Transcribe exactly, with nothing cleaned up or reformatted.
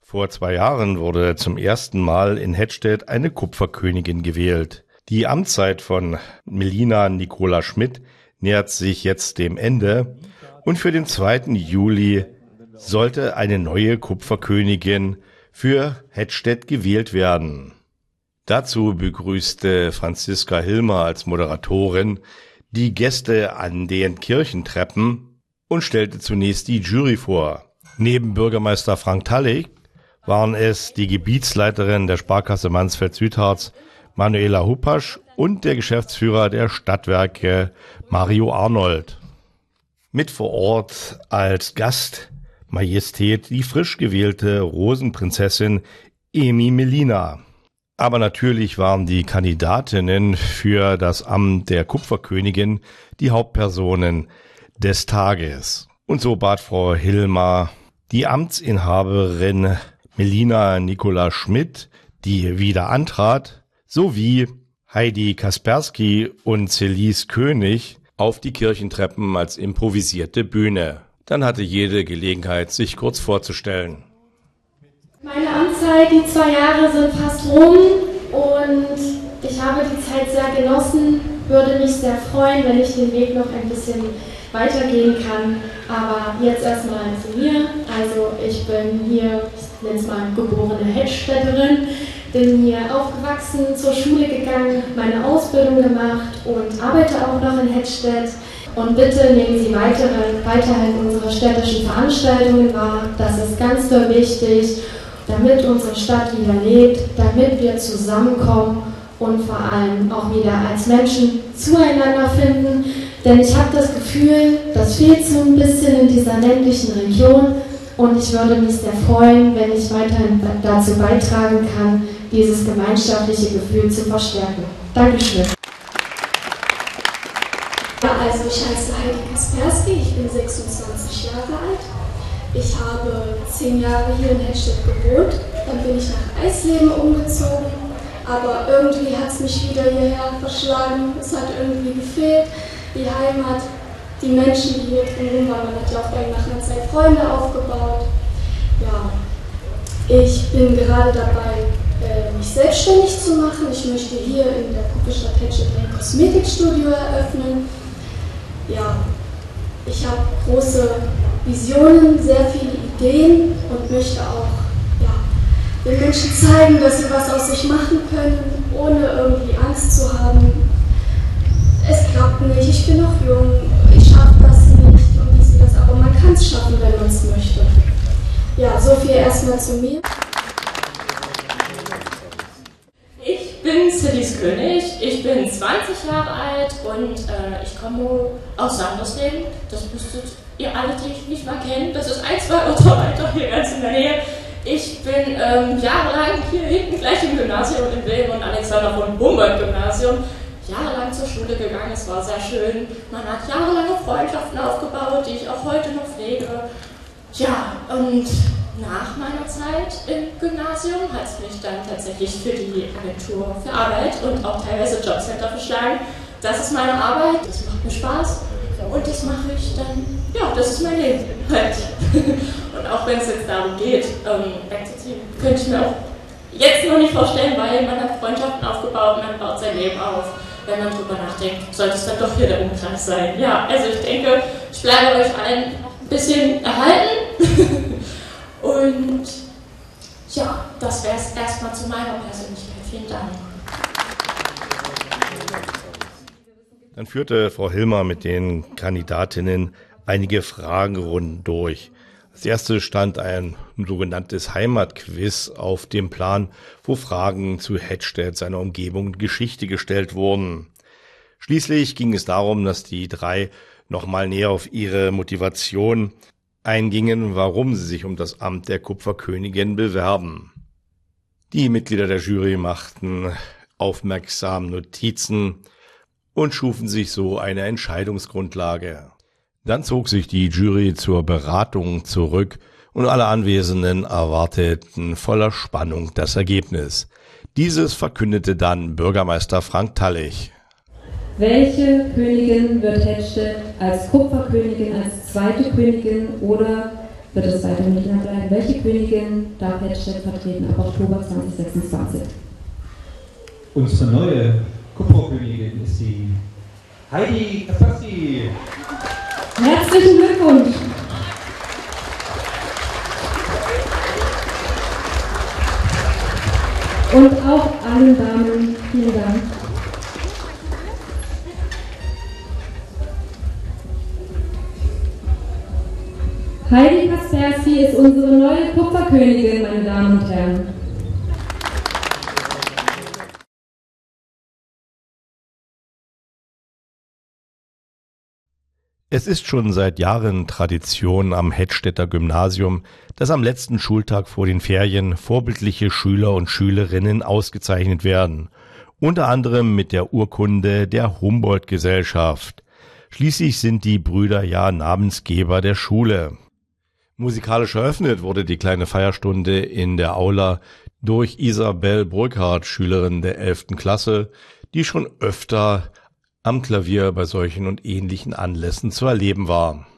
Vor zwei Jahren wurde zum ersten Mal in Hettstedt eine Kupferkönigin gewählt. Die Amtszeit von Melina Nicola Schmidt nähert sich jetzt dem Ende und für den zweiten Juli sollte eine neue Kupferkönigin für Hettstedt gewählt werden. Dazu begrüßte Franziska Hilmer als Moderatorin die Gäste an den Kirchentreppen und stellte zunächst die Jury vor. Neben Bürgermeister Frank Tallig waren es die Gebietsleiterin der Sparkasse Mansfeld-Südharz, Manuela Hupasch, und der Geschäftsführer der Stadtwerke, Mario Arnold. Mit vor Ort als Gast Majestät die frisch gewählte Rosenprinzessin Emi Melina. Aber natürlich waren die Kandidatinnen für das Amt der Kupferkönigin die Hauptpersonen des Tages. Und so bat Frau Hilmer die Amtsinhaberin Melina Nicola Schmidt, die wieder antrat, sowie Heidi Kaspersky und Celise König auf die Kirchentreppen als improvisierte Bühne. Dann hatte jede Gelegenheit, sich kurz vorzustellen. Meine Amtszeit, die zwei Jahre sind fast rum und ich habe die Zeit sehr genossen, würde mich sehr freuen, wenn ich den Weg noch ein bisschen weitergehen kann. Aber jetzt erstmal zu mir. Also ich bin hier, ich nenne es mal geborene Hettstädterin, bin hier aufgewachsen, zur Schule gegangen, meine Ausbildung gemacht und arbeite auch noch in Hettstedt. Und bitte nehmen Sie weitere, weiterhin unsere städtischen Veranstaltungen wahr. Das ist ganz doll wichtig, damit unsere Stadt wieder lebt, damit wir zusammenkommen und vor allem auch wieder als Menschen zueinander finden. Denn ich habe das Gefühl, das fehlt so ein bisschen in dieser ländlichen Region und ich würde mich sehr freuen, wenn ich weiterhin dazu beitragen kann, dieses gemeinschaftliche Gefühl zu verstärken. Dankeschön. Ja, also ich heiße Heidi Kaspersky, ich bin sechsundzwanzig Jahre alt. Ich habe zehn Jahre hier in Hettstedt gewohnt, dann bin ich nach Eisleben umgezogen, aber irgendwie hat es mich wieder hierher verschlagen, es hat irgendwie gefehlt. Die Heimat, die Menschen, die hier drin waren, man hat ja auch dann nach einer Zeit Freunde aufgebaut. Ja, ich bin gerade dabei, mich selbstständig zu machen. Ich möchte hier in der Kupferstadt Hettstedt ein Kosmetikstudio eröffnen. Ja, ich habe große Visionen, sehr viele Ideen und möchte auch ja, den Menschen zeigen, dass sie was aus sich machen können, ohne irgendwie Angst zu haben. Es klappt nicht, ich bin noch jung, ich schaffe das nicht und dies und das, aber man kann es schaffen, wenn man es möchte. Ja, so viel erstmal zu mir. Ich bin Celise König, ich bin zwanzig Jahre alt und äh, ich komme aus Sandersleben. Das müsstet ihr alle, die mich mal kennen. Das ist ein, zwei Orte weiter hier ganz in der Nähe. Ich bin ähm, jahrelang hier hinten gleich im Gymnasium im Wilhelm und Alexander von Humboldt Gymnasium jahrelang zur Schule gegangen, es war sehr schön. Man hat jahrelange Freundschaften aufgebaut, die ich auch heute noch pflege. Ja, und nach meiner Zeit im Gymnasium hat es mich dann tatsächlich für die Agentur für Arbeit und auch teilweise Jobcenter verschlagen. Das ist meine Arbeit, das macht mir Spaß und das mache ich dann, ja, das ist mein Leben halt. Und auch wenn es jetzt darum geht, ähm, wegzuziehen, könnte ich mir auch jetzt noch nicht vorstellen, weil man hat Freundschaften aufgebaut, man baut sein Leben auf. Wenn man drüber nachdenkt, sollte es dann doch hier der Umkreis sein. Ja, also ich denke, ich bleibe euch allen ein bisschen erhalten. Und ja, das wäre es erstmal zu meiner Persönlichkeit. Vielen Dank. Dann führte Frau Hilmer mit den Kandidatinnen einige Fragerunden durch. Als erstes stand ein sogenanntes Heimatquiz auf dem Plan, wo Fragen zu Hettstedt, seiner Umgebung und Geschichte gestellt wurden. Schließlich ging es darum, dass die drei nochmal näher auf ihre Motivation eingingen, warum sie sich um das Amt der Kupferkönigin bewerben. Die Mitglieder der Jury machten aufmerksam Notizen und schufen sich so eine Entscheidungsgrundlage. Dann zog sich die Jury zur Beratung zurück und alle Anwesenden erwarteten voller Spannung das Ergebnis. Dieses verkündete dann Bürgermeister Frank Tallig. Welche Königin wird Hettstedt als Kupferkönigin, als zweite Königin oder wird es weiter Melina bleiben? Welche Königin darf Hettstedt vertreten ab Oktober zweitausendsechsundzwanzig? Unsere neue Kupferkönigin ist die Heidi Kasperski. Herzlichen Glückwunsch! Und auch allen Damen vielen Dank. Heidi Kasperski ist unsere neue Kupferkönigin, meine Damen und Herren. Es ist schon seit Jahren Tradition am Hettstedter Gymnasium, dass am letzten Schultag vor den Ferien vorbildliche Schüler und Schülerinnen ausgezeichnet werden, unter anderem mit der Urkunde der Humboldt-Gesellschaft. Schließlich sind die Brüder ja Namensgeber der Schule. Musikalisch eröffnet wurde die kleine Feierstunde in der Aula durch Isabel Burkhardt, Schülerin der elften Klasse, die schon öfter am Klavier bei solchen und ähnlichen Anlässen zu erleben war.